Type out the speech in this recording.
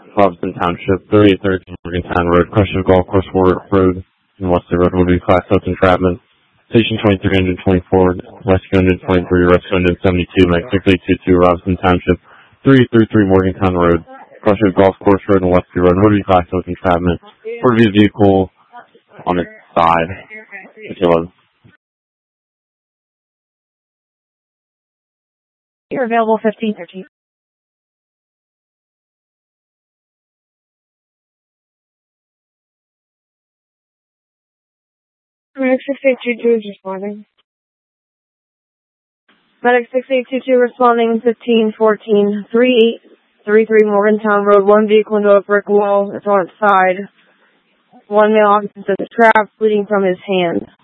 Robinson Township, 3813 Morgantown Road, Crushing Golf Course Road, and Wesley Road will be class of entrapment. Station 2324, Rescue Engine 23, Rescue Engine 72, Max 6822, Robinson Township, 3833 Morgantown Road, Crushing Golf Course Road, and Wesley Road will be class of entrapment. Or be a vehicle on its side, if you will. You're available 1513. Medic 6822 is responding. Medic 6822 responding 1514 3833 Morgantown Road. One vehicle into a brick wall. It's on its side. One male occupant is trapped, bleeding from his hand.